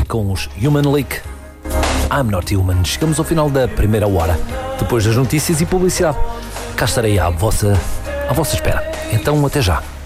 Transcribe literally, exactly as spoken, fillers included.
com os Human League. I'm Not Human. Chegamos ao final da primeira hora. Depois das notícias e publicidade, cá estarei à vossa, à vossa espera. Então, até já.